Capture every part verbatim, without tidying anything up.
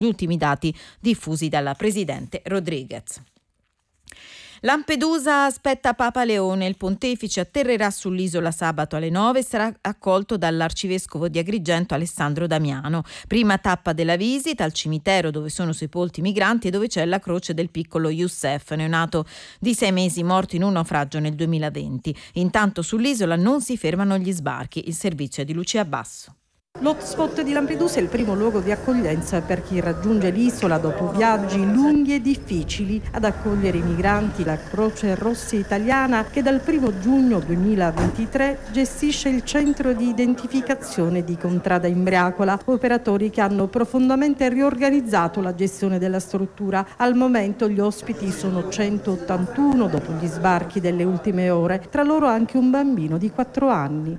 gli ultimi dati diffusi dalla presidente Rodriguez. Lampedusa aspetta Papa Leone. Il pontefice atterrerà sull'isola sabato alle nove e sarà accolto dall'arcivescovo di Agrigento Alessandro Damiano. Prima tappa della visita al cimitero dove sono sepolti i migranti e dove c'è la croce del piccolo Youssef, neonato di sei mesi morto in un naufragio nel duemilaventi. Intanto sull'isola non si fermano gli sbarchi. Il servizio è di Lucia Basso. L'hotspot di Lampedusa è il primo luogo di accoglienza per chi raggiunge l'isola dopo viaggi lunghi e difficili. Ad accogliere i migranti la Croce Rossa Italiana, che dal primo giugno duemilaventitré gestisce il centro di identificazione di Contrada Imbriacola, operatori che hanno profondamente riorganizzato la gestione della struttura. Al momento gli ospiti sono centottantuno dopo gli sbarchi delle ultime ore, tra loro anche un bambino di quattro anni.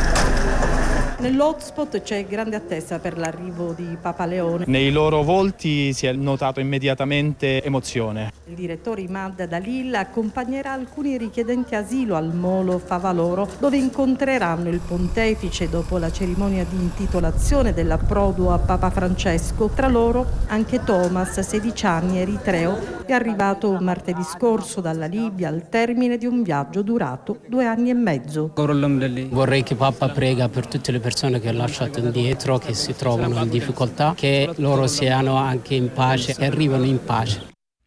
Nell'hotspot c'è grande attesa per l'arrivo di Papa Leone. Nei loro volti si è notato immediatamente emozione. Il direttore Imad Dalil accompagnerà alcuni richiedenti asilo al Molo Favaloro, dove incontreranno il pontefice dopo la cerimonia di intitolazione dell'approdo a Papa Francesco. Tra loro anche Thomas, sedici anni, eritreo, è arrivato martedì scorso dalla Libia al termine di un viaggio durato due anni e mezzo. Vorrei che Papa prega per tutte le persone che ha lasciato indietro, che si trovano in difficoltà, che loro siano anche in pace e arrivano in pace.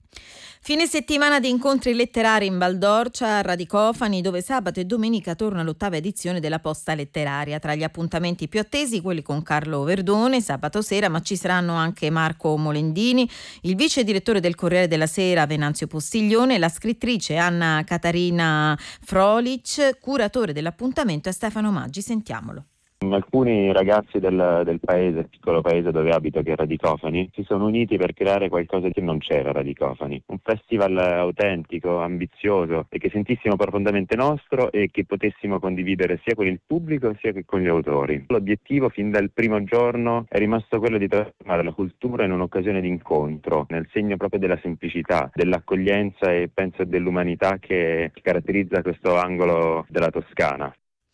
Fine settimana di incontri letterari in Val d'Orcia, a Radicofani, dove sabato e domenica torna l'ottava edizione della Posta Letteraria. Tra gli appuntamenti più attesi quelli con Carlo Verdone sabato sera, ma ci saranno anche Marco Molendini, il vice direttore del Corriere della Sera Venanzio Postiglione, la scrittrice Anna Catarina Frolic, curatore dell'appuntamento è Stefano Maggi. Sentiamolo. Alcuni ragazzi del, del paese, il piccolo paese dove abito, che è Radicofani, si sono uniti per creare qualcosa che non c'era a Radicofani. Un festival autentico, ambizioso e che sentissimo profondamente nostro e che potessimo condividere sia con il pubblico sia con gli autori. L'obiettivo fin dal primo giorno è rimasto quello di trasformare la cultura in un'occasione di incontro, nel segno proprio della semplicità, dell'accoglienza e penso dell'umanità che caratterizza questo angolo della Toscana.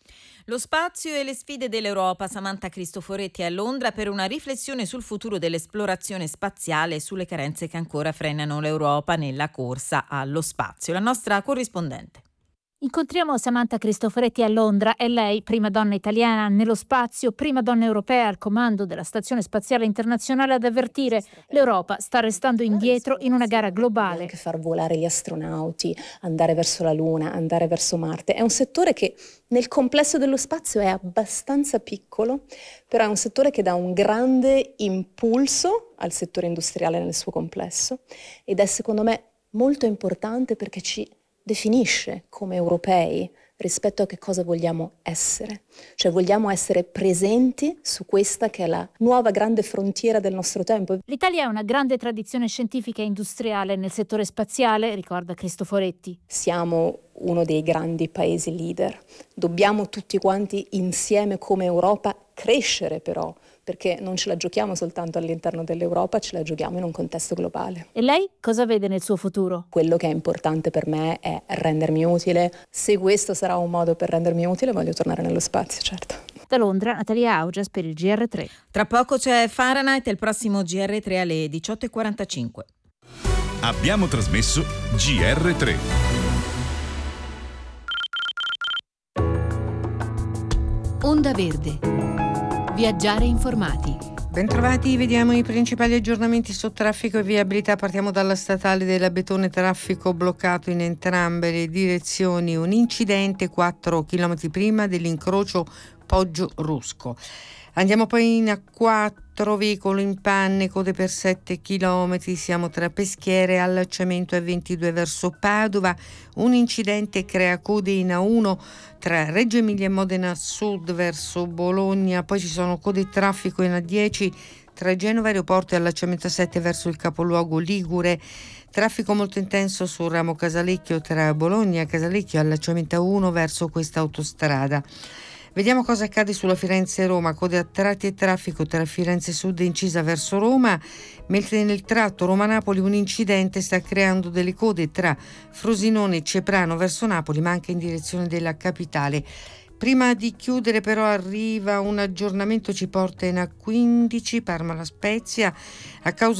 Lo spazio e le sfide dell'Europa. Samantha Cristoforetti a Londra per una riflessione sul futuro dell'esplorazione spaziale e sulle carenze che ancora frenano l'Europa nella corsa allo spazio. La nostra corrispondente. Incontriamo Samantha Cristoforetti a Londra. È lei, prima donna italiana nello spazio, prima donna europea al comando della Stazione Spaziale Internazionale, ad avvertire: l'Europa sta restando indietro in una gara globale. Anche far volare gli astronauti, andare verso la Luna, andare verso Marte. È un settore che nel complesso dello spazio è abbastanza piccolo, però è un settore che dà un grande impulso al settore industriale nel suo complesso ed è secondo me molto importante perché ci definisce come europei rispetto a che cosa vogliamo essere. Cioè vogliamo essere presenti su questa che è la nuova grande frontiera del nostro tempo. L'Italia ha una grande tradizione scientifica e industriale nel settore spaziale, ricorda Cristoforetti. Siamo uno dei grandi paesi leader. Dobbiamo tutti quanti insieme come Europa crescere però, perché non ce la giochiamo soltanto all'interno dell'Europa, ce la giochiamo in un contesto globale. E lei cosa vede nel suo futuro? Quello che è importante per me è rendermi utile. Se questo sarà un modo per rendermi utile, voglio tornare nello spazio, certo. Da Londra, Natalia Augias per il G R tre. Tra poco c'è Fahrenheit e il prossimo G R tre alle diciotto e quarantacinque. Abbiamo trasmesso G R tre. Onda Verde. Viaggiare informati. Bentrovati, vediamo i principali aggiornamenti su traffico e viabilità. Partiamo dalla statale della Betone, traffico bloccato in entrambe le direzioni. Un incidente quattro chilometri prima dell'incrocio Poggio Rusco. Andiamo poi in A quattro, veicolo in panne, code per sette chilometri, siamo tra Peschiere e allacciamento A ventidue verso Padova. Un incidente crea code in A uno tra Reggio Emilia e Modena Sud verso Bologna, poi ci sono code di traffico in A dieci tra Genova Aeroporto e allacciamento A sette verso il capoluogo Ligure. Traffico molto intenso sul ramo Casalecchio tra Bologna e Casalecchio, allacciamento A uno verso questa autostrada. Vediamo cosa accade sulla Firenze-Roma, code a tratti e traffico tra Firenze Sud e incisa verso Roma, mentre nel tratto Roma-Napoli un incidente sta creando delle code tra Frosinone e Ceprano verso Napoli, ma anche in direzione della capitale. Prima di chiudere però arriva un aggiornamento, ci porta in A quindici, Parma La Spezia, a causa